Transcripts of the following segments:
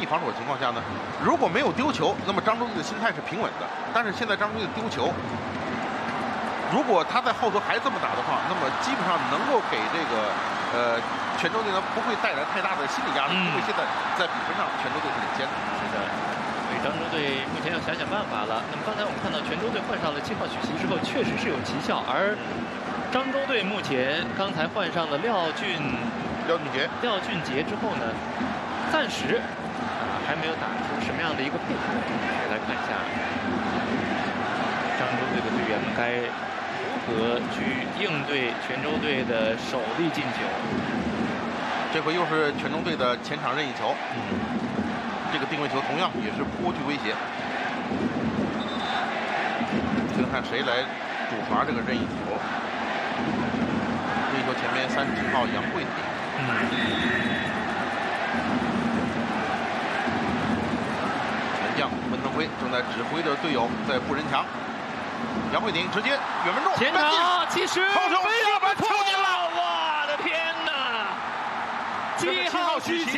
地防守的情况下呢，如果没有丢球，那么漳州队的心态是平稳的。但是现在漳州队丢球，如果他在后头还这么打的话，那么基本上能够给这个泉州队呢不会带来太大的心理压力，因为现在在比分上泉州队是领先的。 是的。 漳州队目前要想想办法了。那么刚才我们看到泉州队换上了7号许曦之后，确实是有奇效。而漳州队目前刚才换上了廖俊杰之后呢，暂时还没有打出什么样的一个配合。来看一下漳州队的队员们该如何去应对泉州队的首粒进球。 这回又是泉州队的前场任意球。这个定位球同样也是颇具威胁，就看谁来主罚这个任意球。任意球前面37号杨慧鼎，门将温登辉正在指挥着队友在布人墙。杨慧鼎直接远门中前场其实抛球非要把球进了！ 我的天哪！7号许曦。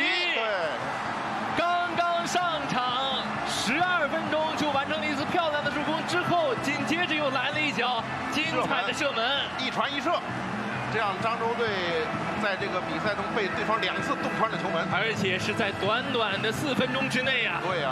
上场12分钟就完成了一次漂亮的助攻，之后紧接着又来了一脚精彩的射门， 一传一射，这样漳州队在这个比赛中被对方2次洞穿了球门， 而且是在短短的4分钟之内啊！ 对呀、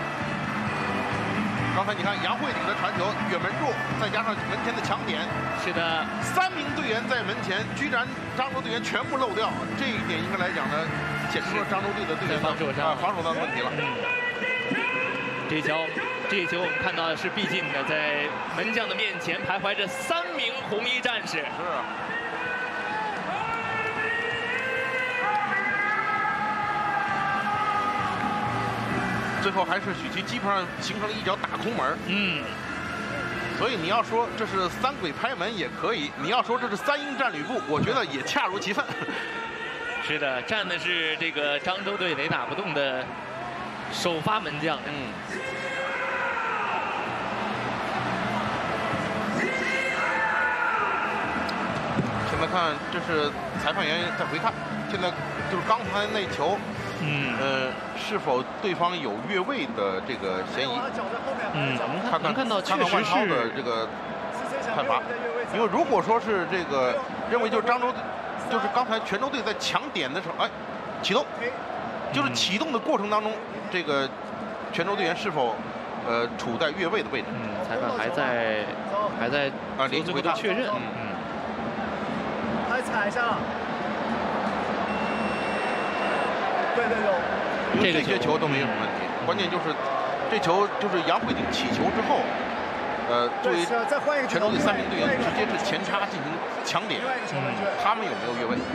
刚才你看杨慧鼎的传球远门柱，再加上门前的抢点， 是的 ，3名队员在门前，居然漳州队员全部漏掉，这一点应该来讲呢。 显出了漳州队的队员防守上的问题了。 这一球我们看到是必进的，在门将的面前徘徊着3名红衣战士。 是啊。最后还是许曦基本上形成了一脚打空门。所以你要说这是3鬼拍门也可以，你要说这是3英战吕布，我觉得也恰如其分。 是的，站的是这个漳州队雷打不动的首发门将。 现在看，这是裁判员在回看，现在就是刚才那球，是否对方有越位的这个嫌疑？ 我们看到确实万涛的这个判罚，因为如果说是这个认为就是漳州。 就是刚才泉州队在抢点的时候，哎，启动，就是启动的过程当中，这个泉州队员是否处在越位的位置？ 裁判还在连续回看确认。 还踩上。对， 因为这些球都没有什么问题，关键就是这球就是杨慧鼎起球之后。作为泉州队3名队员直接是前插进行抢点，他们有没有越位？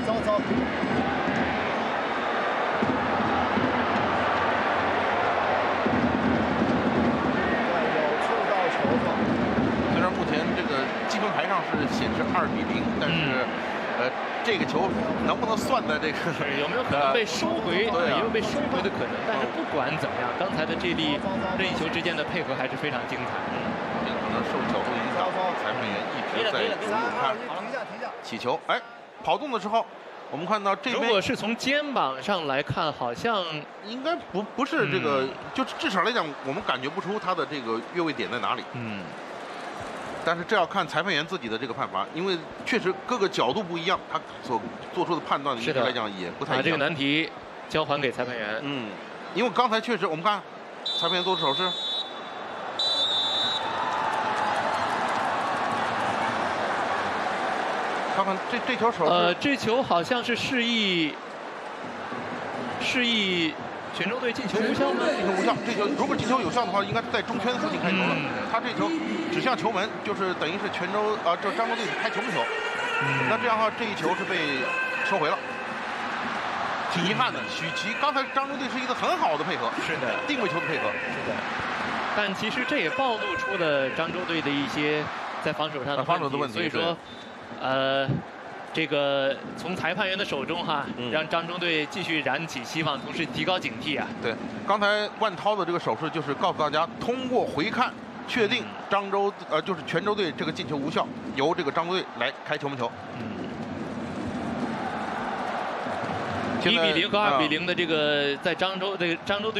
虽然目前这个积分牌上是显示2比0，但是这个球能不能算在这个有没有可能被收回？对，也有被收回的可能。但是不管怎么样，刚才的这粒任意球之间的配合还是非常精彩。 受角度影响，裁判员一直在注意看。 停下！ 起球，哎，跑动的时候，我们看到这边。 如果是从肩膀上来看，好像应该不是这个，就至少来讲，我们感觉不出他的这个越位点在哪里。但是这要看裁判员自己的这个判罚，因为确实各个角度不一样，他所做出的判断，应该来讲也不太一样。 把这个难题交还给裁判员。 因为刚才确实我们看裁判员做的手势。 看看这球手这球好像是示意泉州队进球无效吗？ 进球无效。这球如果进球有效的话，应该是在中圈附近开球了。他这球指向球门，就是等于是泉州这漳州队开球门球。那这样的话，这一球是被收回了，挺遗憾的。许琪刚才漳州队是一个很好的配合， 是的， 定位球的配合， 是的。但其实这也暴露出了漳州队的一些在防守上的问题，所以说。 这个从裁判员的手中让漳州队继续燃起希望，同时提高警惕啊。 对，刚才万涛的这个手势就是告诉大家，通过回看确定就是泉州队这个进球无效，由这个漳州队来开球门球。 1比0和2比0的这个在漳州队。